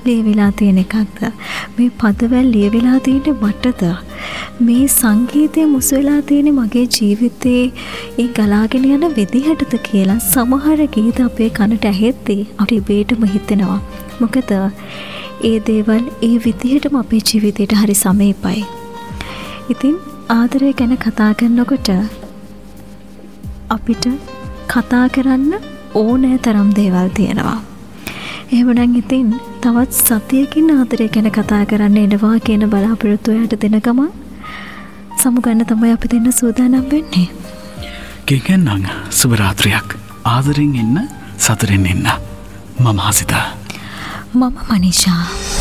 ලියවිලා තියෙන එකක්ද? මේ පදවැල් ලියවිලා තියෙන්නේ මටද? මේ සංගීතය මුසු වෙලා තියෙන්නේ මගේ ජීවිතේ ඒ ගලාගෙන යන විදිහටද කියලා සමහර ගීත අපේ කනට ඇහෙද්දී අපිට ඉබේටම හිතෙනවා. මොකද ඒ දේවල් ඒ විදිහටම අපේ ජීවිතයට හරි සමීපයි. ඉතින් ආදරය ගැන කතා කරනකොට අපිට කතා කරන්න ඕනෑ තරම් දේවල් තියෙනවා. එහෙමනම් ඉතින් තවත් සතියකින් ආදරය ගැන කතා කරන්න එනවා කියන බලාපොරොත්තු ඔයාට දෙන ගමන් සමුගන්න තමයි අපි දෙන්න සූදානම් වෙන්නේ. කෙකෙන්නම් සුබ රාත්‍රියක්. ආදරෙන් ඉන්න, සතුටින් ඉන්න. මම හසිතා. මම මනිෂා.